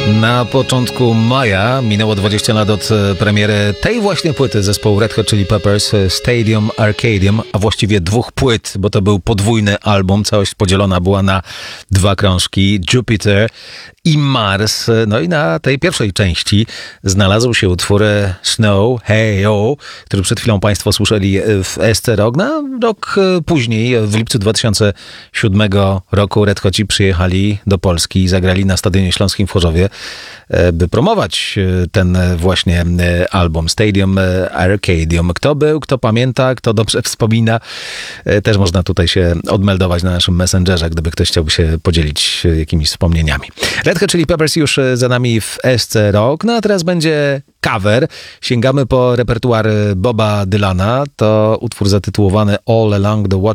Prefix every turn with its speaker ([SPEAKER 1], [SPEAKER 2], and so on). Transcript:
[SPEAKER 1] Na początku maja minęło 20 lat od premiery tej właśnie płyty zespołu Red Hot Chili Peppers, Stadium Arcadium, a właściwie dwóch płyt, bo to był podwójny album, całość podzielona była na dwa krążki, Jupiter i Mars. No i na tej pierwszej części znalazł się utwór Snow, Hey Oh, który przed chwilą Państwo słyszeli w SC Rock. Rok później, w lipcu 2007 roku Red Hoci przyjechali do Polski i zagrali na Stadionie Śląskim w Chorzowie, by promować ten właśnie album Stadium Arcadium. Kto był, kto pamięta, kto dobrze wspomina, też można tutaj się odmeldować na naszym Messengerze, gdyby ktoś chciałby się podzielić jakimiś wspomnieniami. Red Hot Chili Peppers już za nami w SC Rock, no a teraz będzie cover. Sięgamy po repertuar Boba Dylana. To utwór zatytułowany All Along the